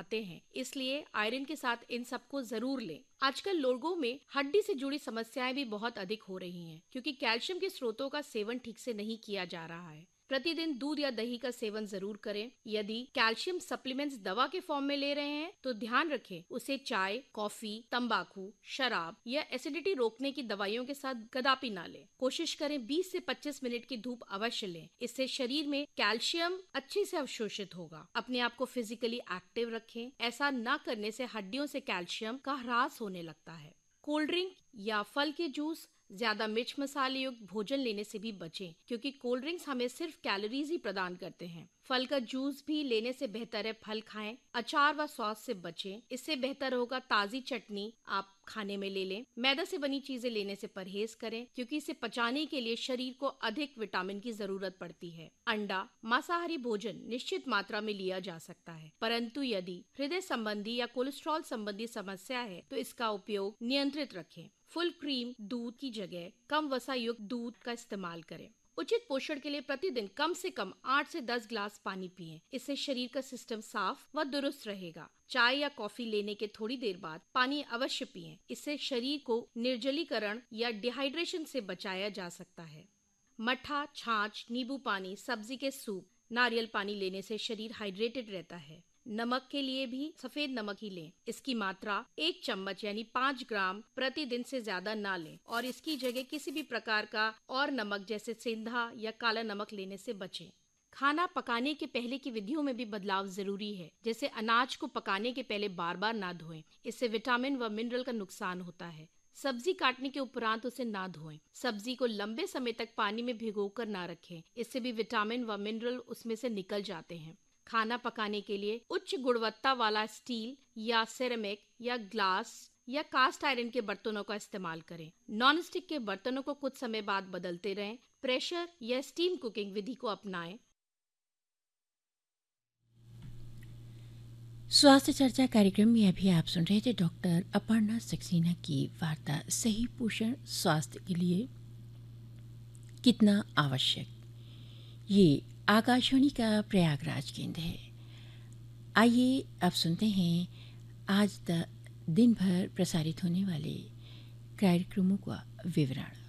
जानते हैं, इसलिए आयरन के साथ इन सबको जरूर लें। आजकल लोगों में हड्डी से जुड़ी समस्याएं भी बहुत अधिक हो रही हैं, क्योंकि कैल्शियम के स्रोतों का सेवन ठीक से नहीं किया जा रहा है। प्रतिदिन दूध या दही का सेवन जरूर करें। यदि कैल्शियम सप्लीमेंट्स दवा के फॉर्म में ले रहे हैं तो ध्यान रखें उसे चाय, कॉफी, तंबाकू, शराब या एसिडिटी रोकने की दवाइयों के साथ कदापि ना लें। कोशिश करें 20 से 25 मिनट की धूप अवश्य लें, इससे शरीर में कैल्शियम अच्छे से अवशोषित होगा। अपने आप को फिजिकली एक्टिव रखें, ऐसा न करने से हड्डियों से कैल्शियम का ह्रास होने लगता है। कोल्ड ड्रिंक या फल के जूस, ज्यादा मिर्च मसाले युक्त भोजन लेने से भी बचें, क्योंकि कोल्ड ड्रिंक्स हमें सिर्फ कैलोरीज ही प्रदान करते हैं। फल का जूस भी लेने से बेहतर है फल खाएं। अचार व सॉस से बचें, इससे बेहतर होगा ताजी चटनी आप खाने में ले लें। मैदा से बनी चीजें लेने से परहेज करें, क्योंकि इसे पचाने के लिए शरीर को अधिक विटामिन की जरूरत पड़ती है। अंडा, मांसाहारी भोजन निश्चित मात्रा में लिया जा सकता है, परंतु यदि हृदय संबंधी या कोलेस्ट्रॉल संबंधी समस्या है तो इसका उपयोग नियंत्रित रखें। फुल क्रीम दूध की जगह कम वसा युक्त दूध का इस्तेमाल करें। उचित पोषण के लिए प्रतिदिन कम से कम 8 से 10 ग्लास पानी पिएं। इससे शरीर का सिस्टम साफ व दुरुस्त रहेगा। चाय या कॉफी लेने के थोड़ी देर बाद पानी अवश्य पिएं। इससे शरीर को निर्जलीकरण या डिहाइड्रेशन से बचाया जा सकता है। मट्ठा, छाछ, नींबू पानी, सब्जी के सूप, नारियल पानी लेने से शरीर हाइड्रेटेड रहता है। नमक के लिए भी सफेद नमक ही लें। इसकी मात्रा 1 चम्मच यानी 5 ग्राम प्रतिदिन से ज्यादा ना लें और इसकी जगह किसी भी प्रकार का और नमक जैसे सेंधा या काला नमक लेने से बचें। खाना पकाने के पहले की विधियों में भी बदलाव जरूरी है, जैसे अनाज को पकाने के पहले बार बार ना धोएं, इससे विटामिन व मिनरल का नुकसान होता है। सब्जी काटने के उपरांत उसे ना धोएं। सब्जी को लंबे समय तक पानी में भिगोकर ना रखें, इससे भी विटामिन व मिनरल उसमें से निकल जाते हैं। खाना पकाने के लिए उच्च गुणवत्ता वाला स्टील या सेरेमिक या ग्लास या कास्ट आयरन के बर्तनों का इस्तेमाल करें। नॉन स्टिक के बर्तनों को कुछ समय बाद बदलते रहें। प्रेशर या स्टीम कुकिंग विधि को अपनाएं। स्वास्थ्य चर्चा कार्यक्रम में अभी आप सुन रहे थे डॉक्टर अपर्णा सक्सेना की वार्ता सही पोषण स्वास्थ्य के लिए कितना आवश्यक। ये आकाशवाणी का प्रयागराज केंद्र है। आइए अब सुनते हैं आज दिन भर प्रसारित होने वाले कार्यक्रमों का विवरण।